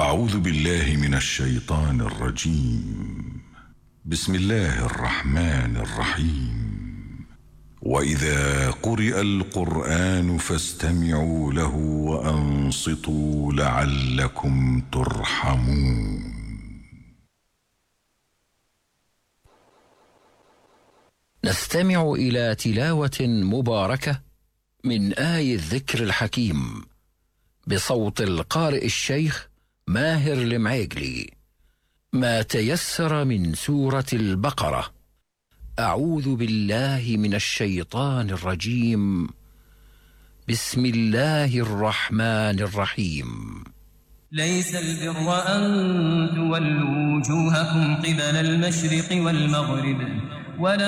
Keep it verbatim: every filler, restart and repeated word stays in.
أعوذ بالله من الشيطان الرجيم. بسم الله الرحمن الرحيم. وإذا قرئ القرآن فاستمعوا له وأنصتوا لعلكم ترحمون. نستمع إلى تلاوة مباركة من آي الذكر الحكيم بصوت القارئ الشيخ ماهر المعيقلي. ما تيسر من سورة البقرة. أعوذ بالله من الشيطان الرجيم. بسم الله الرحمن الرحيم. ليس البر أن تولوا وجوهكم قبل المشرق والمغرب